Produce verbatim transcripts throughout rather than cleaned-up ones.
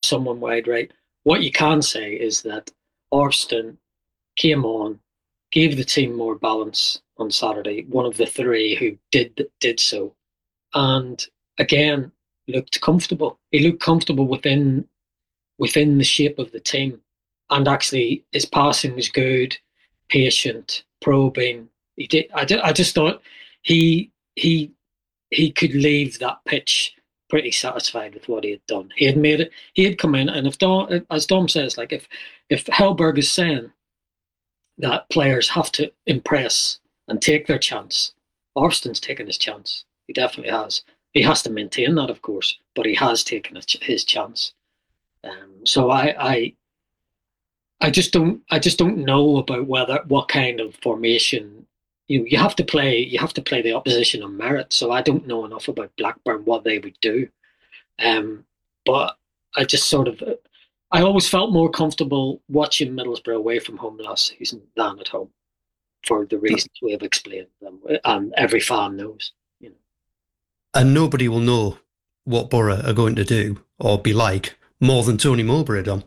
someone wide right. What you can say is that Orpston came on, gave the team more balance on Saturday. One of the three who did did so, and again looked comfortable. He looked comfortable within within the shape of the team, and actually his passing was good, patient, probing. He did. I, I just thought he he he could leave that pitch pretty satisfied with what he had done. He had made it. He had come in, and if Dom, as Dom says, like if if Hellberg is saying that players have to impress and take their chance, Orpston's taken his chance. He definitely has. He has to maintain that, of course, but he has taken his chance. Um, so I, I, I just don't, I just don't know about whether what kind of formation. You you have to play. You have to play the opposition on merit. So I don't know enough about Blackburn what they would do. Um, but I just sort of, I always felt more comfortable watching Middlesbrough away from home last season than at home, for the reasons we have explained them, and every fan knows. You know, and nobody will know what Borough are going to do or be like more than Tony Mowbray, Dom.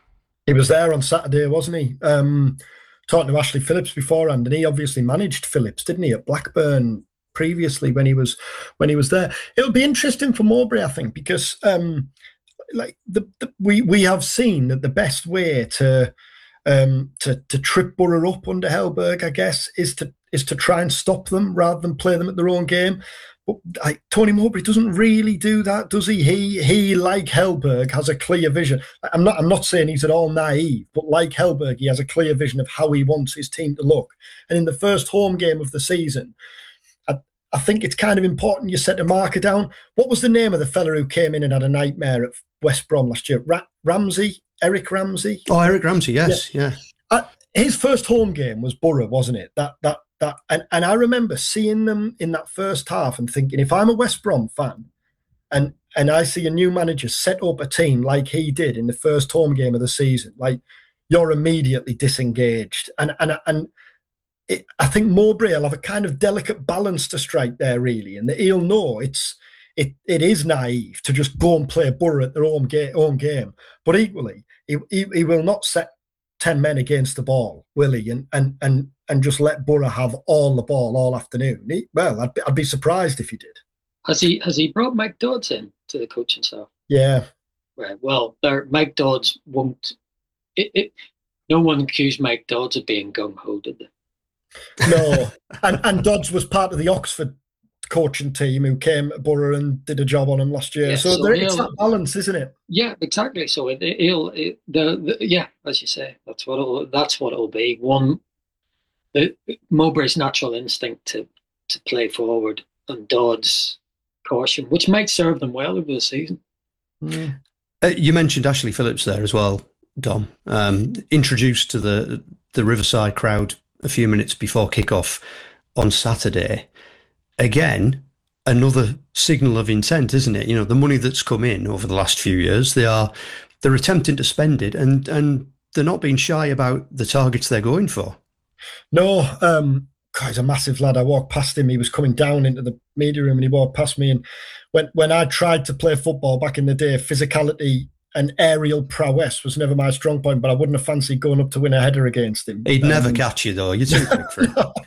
He was there on Saturday, wasn't he? Um, talking to Ashley Phillips beforehand, and he obviously managed Phillips, didn't he, at Blackburn previously when he was when he was there. It'll be interesting for Mowbray, I think, because um, like the, the we we have seen that the best way to um, to to trip Borough up under Hellberg, I guess, is to is to try and stop them rather than play them at their own game. But like, Tony Mowbray doesn't really do that, does he? He he, like Hellberg, has a clear vision. I'm not I'm not saying he's at all naive, but like Hellberg, he has a clear vision of how he wants his team to look. And in the first home game of the season, I, I think it's kind of important you set a marker down. What was the name of the fella who came in and had a nightmare at West Brom last year? Ra- Ramsey? Eric Ramsey? Oh, Eric Ramsey, yes, yeah. yeah. Uh, his first home game was Borough, wasn't it? That that. That, and, and I remember seeing them in that first half and thinking, if I'm a West Brom fan and and I see a new manager set up a team like he did in the first home game of the season, like, you're immediately disengaged. And and and it, I think Mowbray will have a kind of delicate balance to strike there, really, and that he'll know it's it it is naive to just go and play Borough at their own, ga- own game, but equally he, he he will not set ten men against the ball, will he? And and and and just let Borough have all the ball all afternoon. He, well, I'd be, I'd be surprised if he did. Has he has he brought Mike Dodds in to the coaching staff? Yeah. Right. Well, there, Mike Dodds won't. It, it, no one accused Mike Dodds of being gung ho, did they? No. and and Dodds was part of the Oxford coaching team who came to Borough and did a job on him last year. Yeah, so so there, it's that balance, isn't it? Yeah, exactly. So it, it, he'll it, the, the yeah, as you say, that's what it'll, that's what it'll be. One, the, Mowbray's natural instinct to to play forward, and Dodds' caution, which might serve them well over the season. Mm. Uh, you mentioned Ashley Phillips there as well, Dom. Um, introduced to the the Riverside crowd a few minutes before kickoff on Saturday. Again, another signal of intent, isn't it? You know, the money that's come in over the last few years, they are they're attempting to spend it, and and they're not being shy about the targets they're going for. No, um, God, he's a massive lad. I walked past him. He was coming down into the media room, and he walked past me. And when when I tried to play football back in the day, physicality and aerial prowess was never my strong point, but I wouldn't have fancied going up to win a header against him. He'd um, never catch you, though. You're too quick for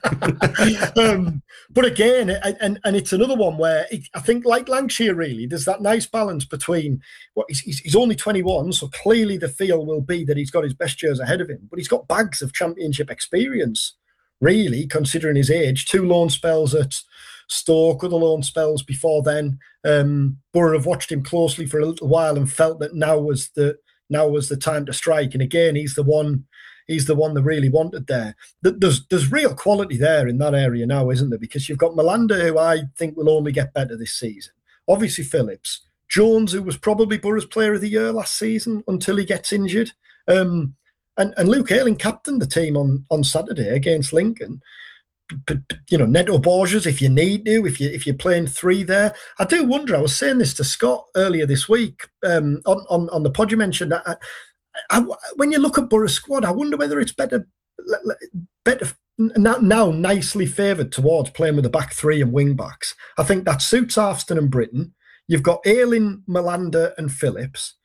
it. um, but again, and, and it's another one where it, I think, like Lancashire, really, there's that nice balance between, well, he's, he's only twenty-one, so clearly the feel will be that he's got his best years ahead of him, but he's got bags of championship experience, really, considering his age. Two loan spells at Stoke, other loan spells before then. Um, Borough have watched him closely for a little while and felt that now was the now was the time to strike. And again, he's the one he's the one that really wanted there. There's there's real quality there in that area now, isn't there? Because you've got Malanda, who I think will only get better this season. Obviously Phillips, Jones, who was probably Borough's Player of the Year last season until he gets injured, um, and and Luke Ayling captained the team on on Saturday against Lincoln. But, you know, Neto Borges, if you need to, if you if you're playing three there, I do wonder. I was saying this to Scott earlier this week um, on, on on the pod you mentioned. I, I, when you look at Borough's squad, I wonder whether it's better better now, now nicely favoured towards playing with the back three and wing backs. I think that suits Arfston and Britton. You've got Ayling, Malanda, and Phillips.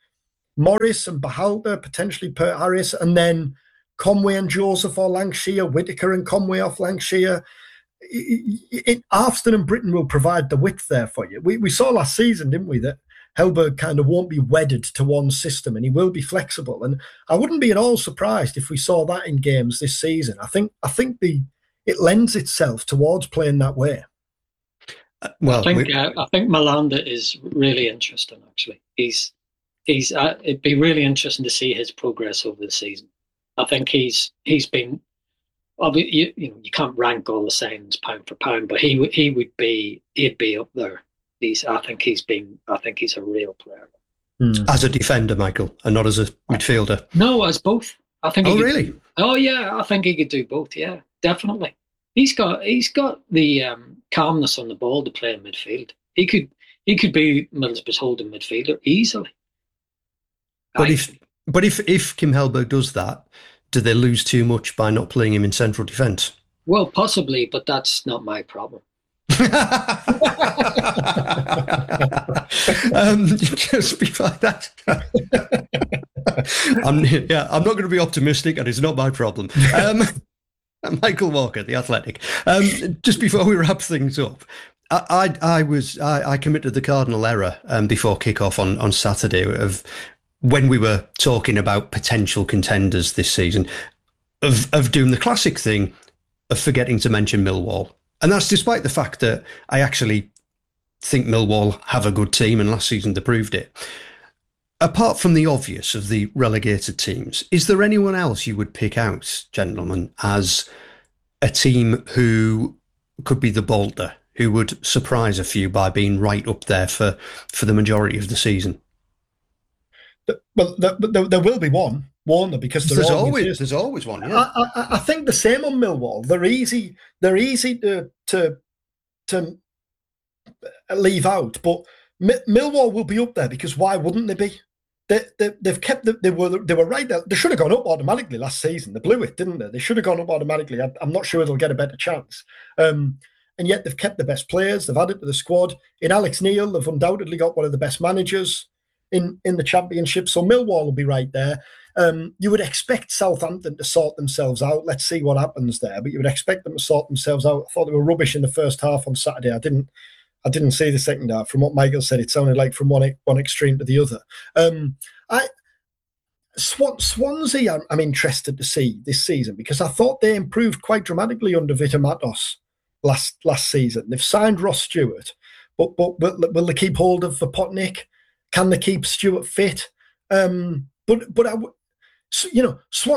Morris and Berhalter, potentially Per Harris, and then Conway and Joseph or Lancashire, Whitaker and Conway off Lancashire. It, it, Arvston and Britton will provide the width there for you. We, we saw last season, didn't we, that Hellberg kind of won't be wedded to one system and he will be flexible. And I wouldn't be at all surprised if we saw that in games this season. I think I think the it lends itself towards playing that way. Uh, well, I think we, uh, I think Malanda is really interesting. Actually, he's he's. Uh, it'd be really interesting to see his progress over the season. I think he's he's been. You, you know, you can't rank all the signings pound for pound, but he he would be he'd be up there. He's. I think he's been. I think he's a real player. As a defender, Michael, and not as a midfielder. No, as both. I think. Oh, he really? Could, oh, yeah. I think he could do both. Yeah, definitely. He's got he's got the um, calmness on the ball to play in midfield. He could he could be Middlesbrough's holding midfielder easily. But I if think. but if if Kim Hellberg does that, do they lose too much by not playing him in central defence? Well, possibly, but that's not my problem. um, just before that, I'm, yeah, I'm not going to be optimistic, and it's not my problem. Um, Michael Walker, The Athletic. Um, just before we wrap things up, I, I, I was I, I committed the cardinal error um, before kickoff on on Saturday of when we were talking about potential contenders this season of of doing the classic thing of forgetting to mention Millwall. And that's despite the fact that I actually think Millwall have a good team, and last season they proved it. Apart from the obvious of the relegated teams, is there anyone else you would pick out, gentlemen, as a team who could be the bolter, who would surprise a few by being right up there for, for the majority of the season? Well, there, there, there will be one, won't there? Because there's always, always there's always one. Yeah, I, I, I think the same on Millwall. They're easy. They're easy to to to leave out, but Millwall will be up there because why wouldn't they be? They, they they've kept the, they were they were right there. They should have gone up automatically last season. They blew it, didn't they? They should have gone up automatically. I, I'm not sure they'll get a better chance. Um, and yet they've kept the best players. They've added to the squad. In Alex Neil, they've undoubtedly got one of the best managers in, in the Championship. So Millwall will be right there. Um, you would expect Southampton to sort themselves out. Let's see what happens there. But you would expect them to sort themselves out. I thought they were rubbish in the first half on Saturday. I didn't I didn't see the second half. From what Michael said, it sounded like from one one extreme to the other. Um, I Swan, Swansea, I'm, I'm interested to see this season because I thought they improved quite dramatically under Vitor Matos last last season. They've signed Ross Stewart, but but will, will they keep hold of Vopotnik? Can they keep Stewart fit? Um, but but I, you know, Swan,